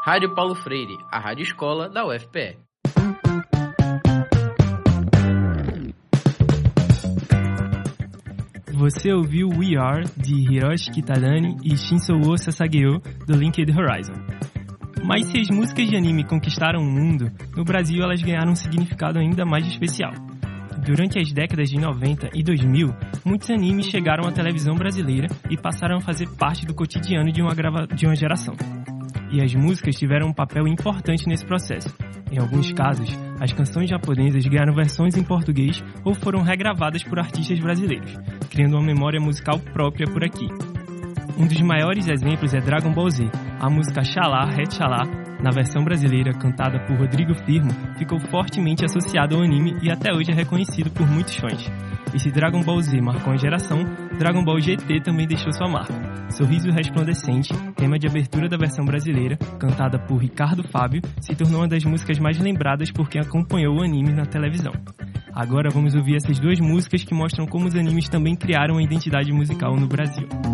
Rádio Paulo Freire, a rádio escola da UFPE. Você ouviu We Are, de Hiroshi Kitadani e Shinsuo Sasageo, do Linked Horizon. Mas se as músicas de anime conquistaram o mundo, no Brasil elas ganharam um significado ainda mais especial. Durante as décadas de 90 e 2000, muitos animes chegaram à televisão brasileira e passaram a fazer parte do cotidiano de uma geração. E as músicas tiveram um papel importante nesse processo. Em alguns casos, as canções japonesas ganharam versões em português ou foram regravadas por artistas brasileiros, criando uma memória musical própria por aqui. Um dos maiores exemplos é Dragon Ball Z. A música Xalá, Xalá, na versão brasileira cantada por Rodrigo Firmo, ficou fortemente associado ao anime e até hoje é reconhecido por muitos fãs. E se Dragon Ball Z marcou uma geração, Dragon Ball GT também deixou sua marca. Sorriso Resplandecente, tema de abertura da versão brasileira, cantada por Ricardo Fábio, se tornou uma das músicas mais lembradas por quem acompanhou o anime na televisão. Agora vamos ouvir essas duas músicas que mostram como os animes também criaram uma identidade musical no Brasil.